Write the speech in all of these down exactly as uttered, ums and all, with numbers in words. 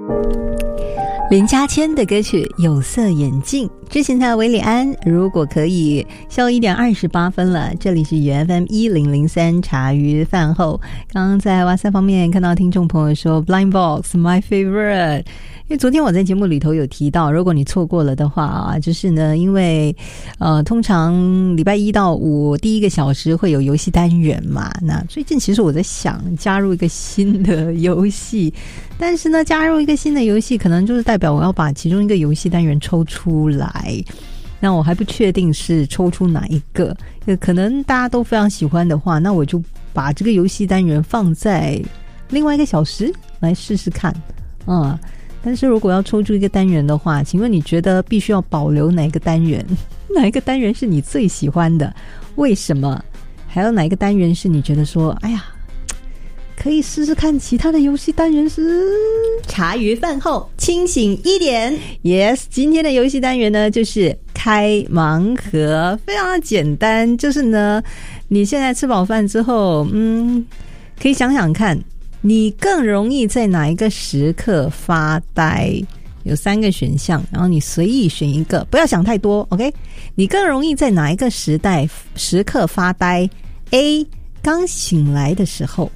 林嘉谦的歌曲《有色眼镜》，之前在维里安，如果可以，下午一点二十八分了。这里是原 F M 一零零三茶余饭后。刚刚在哇塞方面看到听众朋友说 Blind Box my favorite， 因为昨天我在节目里头有提到，如果你错过了的话啊，就是呢，因为呃，通常礼拜一到五第一个小时会有游戏单元嘛。那最近其实我在想加入一个新的游戏。但是呢，加入一个新的游戏，可能就是代表我要把其中一个游戏单元抽出来。那我还不确定是抽出哪一个，可能大家都非常喜欢的话，那我就把这个游戏单元放在另外一个小时来试试看。嗯，但是如果要抽出一个单元的话，请问你觉得必须要保留哪一个单元？哪一个单元是你最喜欢的？为什么？还有哪一个单元是你觉得说，哎呀，可以试试看其他的游戏单元是茶余饭后清醒一点。 Yes， 今天的游戏单元呢就是开盲盒，非常的简单，就是呢你现在吃饱饭之后，嗯，可以想想看你更容易在哪一个时刻发呆，有三个选项，然后你随意选一个，不要想太多 OK。 你更容易在哪一个时代时刻发呆？ A 刚醒来的时候，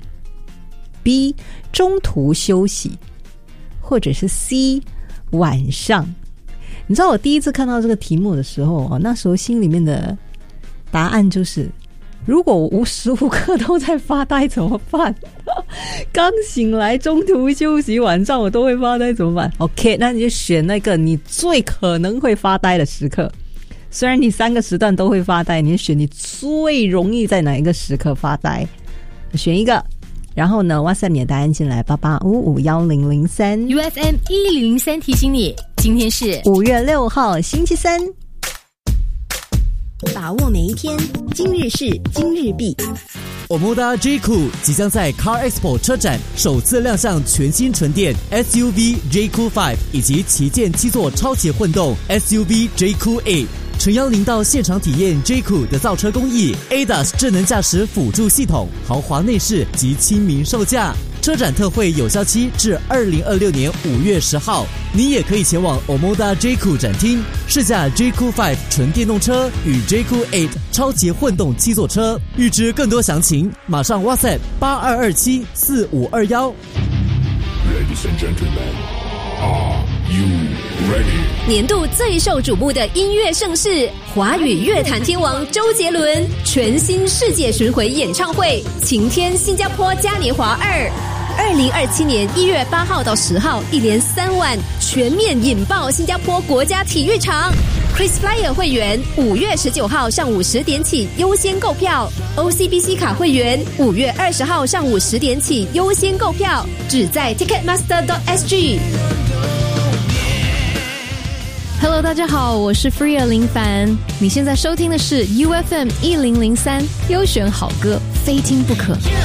B 中途休息，或者是 C 晚上。你知道我第一次看到这个题目的时候，那时候心里面的答案就是，如果我无时无刻都在发呆怎么办？刚醒来中途休息，晚上我都会发呆怎么办？ OK， 那你就选那个你最可能会发呆的时刻。虽然你三个时段都会发呆，你就选你最容易在哪一个时刻发呆，选一个。然后呢 WhatsApp 你的答案进来八八五五一零零三 U F M 一零零三提醒你，今天是五月六号星期三， 把握每一天，今日事今日毕。 Omoda J 酷即将在 Car Expo 车展首次亮相全新纯电 S U V J 酷 五 以及旗舰七座超级混动 S U V J 酷 八，诚邀您到现场体验 J 酷的造车工艺 A D A S 智能驾驶辅助系统、豪华内饰及亲民售价。车展特惠有效期至二零二六年五月十号，你也可以前往 Omoda J 酷展厅试驾 J 酷 五 纯电动车与 J 酷 八超级混动七座车。预知更多详情，马上 WhatsApp 八二二七四五二一。 Ladies and gentlemen, are you ready? 年度最受瞩目的音乐盛事，华语乐坛天王周杰伦全新世界巡回演唱会《晴天新加坡嘉年华二》，二零二七年一月八号到十号，一连三晚全面引爆新加坡国家体育场。Chris Flyer 会员五月十九号上午十点起优先购票 ，O C B C 卡会员五月二十号上午十点起优先购票，只在 Ticketmaster dot S G。Hello， 大家好，我是 Freya 林凡，你现在收听的是 U F M 一零零三，优选好歌，非听不可。